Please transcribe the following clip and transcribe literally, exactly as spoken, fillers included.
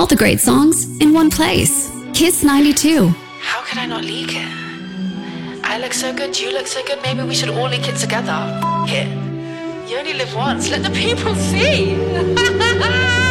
All the great songs in one place. Kiss ninety-two. How could I not leak it? I look so good, you look so good, maybe we should all leak it together. F it. You only live once, let the people see.